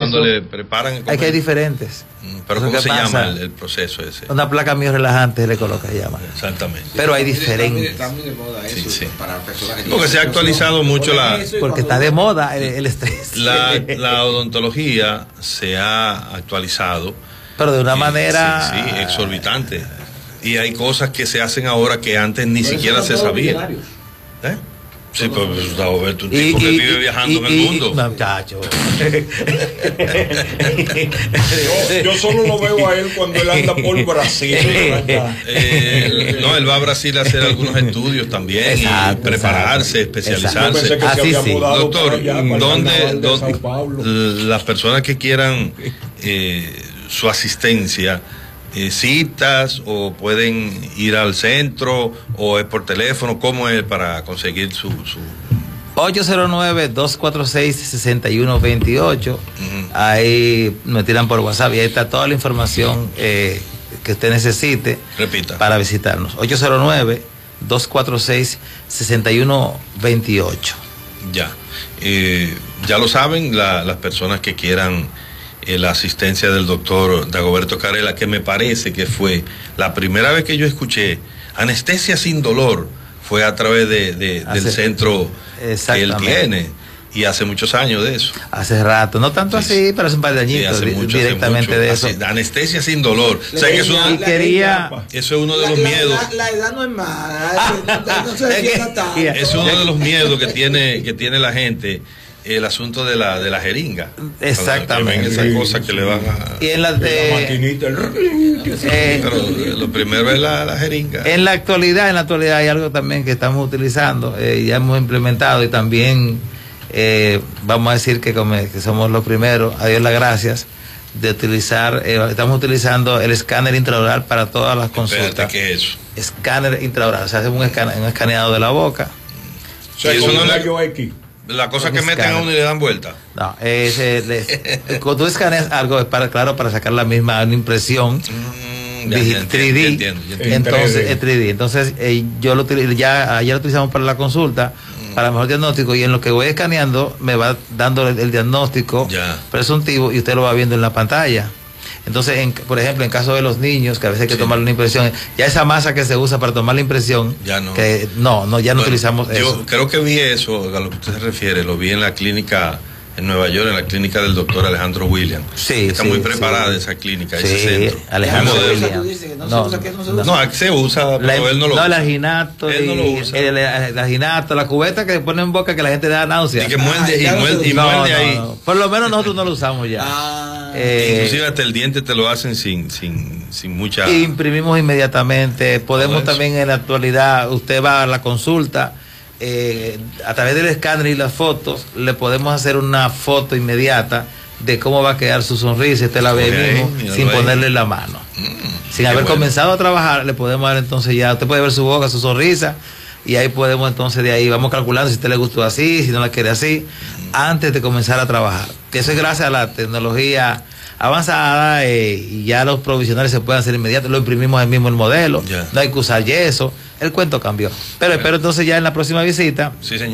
cuando le preparan. Hay que hay diferentes. Pero ¿cómo se llama el proceso ese? Una placa mío relajante se le coloca, se llama. Exactamente. Pero hay diferentes. Está muy de moda eso, Sí. para personas que Porque se ha actualizado mucho Porque está de moda el estrés. la odontología se ha actualizado. Pero de una manera... Sí, exorbitante. Y hay cosas que se hacen ahora que antes ni siquiera se sabía. ¿Eh? Sí, pues Dagoberto, un tipo que vive viajando en el mundo. Muchacho. Yo solo lo veo a él cuando él anda por Brasil. No, él va a Brasil a hacer algunos estudios también. Exacto, y prepararse, especializarse. Doctor, ¿dónde las personas que quieran su asistencia, citas o pueden ir al centro o es por teléfono? ¿Cómo es para conseguir su... 809-246-6128. Ahí me tiran por WhatsApp y ahí está toda la información que usted necesite. Repita. Para visitarnos. 809-246-6128. Ya. Ya lo saben las personas que quieran la asistencia del doctor Dagoberto Carela, que me parece que fue la primera vez que yo escuché anestesia sin dolor, fue a través del centro que él tiene, y hace muchos años de eso. Hace rato, no tanto así, pero hace un par de añitos, directamente de eso. Anestesia sin dolor. O sea, que eso es uno de los miedos. La edad no es mala. Es uno de los miedos que tiene la gente. El asunto de la jeringa. Exactamente. Esa cosa que le van a... Y en la maquinita. Pero lo primero es la jeringa. En la actualidad hay algo también que estamos utilizando, ya hemos implementado, y también vamos a decir que somos los primeros, a Dios las gracias, de utilizar, estamos utilizando el escáner intraoral para todas las consultas. Espérate, ¿qué es eso? Escáner intraoral, o sea, hacemos un escaneado de la boca. O sea, eso no es la cosa que meten a uno y le dan vuelta. No, cuando tú escaneas algo es para sacar la misma impresión 3D. Entiendo. Entonces, 3D. Entonces, ya lo utilizamos para la consulta, para mejor diagnóstico, y en lo que voy escaneando me va dando el diagnóstico presuntivo y usted lo va viendo en la pantalla. Entonces, por ejemplo, en caso de los niños, que a veces hay que tomar una impresión, ya esa masa que se usa para tomar la impresión, ya no, ya no utilizamos eso. Yo creo que vi eso, a lo que usted se refiere, lo vi en la clínica en Nueva York, en la clínica del doctor Alejandro William. Está muy preparada esa clínica, ese centro. Alejandro William. No, se usa, pero él no lo usa. El aginato, el aginato, la cubeta que pone en boca que la gente da náusea. Y que muerde ahí. Por lo menos nosotros no lo usamos ya. Inclusive hasta el diente te lo hacen sin mucha... Imprimimos inmediatamente. Podemos también en la actualidad, usted va a la consulta, a través del escáner y las fotos, le podemos hacer una foto inmediata de cómo va a quedar su sonrisa. Usted la ve mismo, sin ponerle la mano. Sin haber comenzado a trabajar, le podemos dar entonces ya, usted puede ver su boca, su sonrisa, y ahí podemos entonces de ahí, vamos calculando si a usted le gustó así, si no la quiere así, antes de comenzar a trabajar. Que eso es gracias a la tecnología avanzada, y ya los provisionales se pueden hacer inmediatos, lo imprimimos ahí mismo el modelo, no hay que usar yeso, el cuento cambió. Pero espero entonces ya en la próxima visita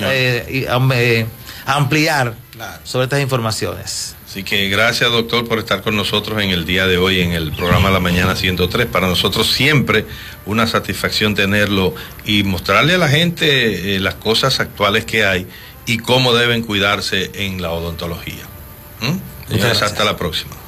ampliar sobre estas informaciones. Así que gracias, doctor, por estar con nosotros en el día de hoy en el programa La Mañana 103. Para nosotros siempre una satisfacción tenerlo y mostrarle a la gente las cosas actuales que hay y cómo deben cuidarse en la odontología. Señores, hasta la próxima.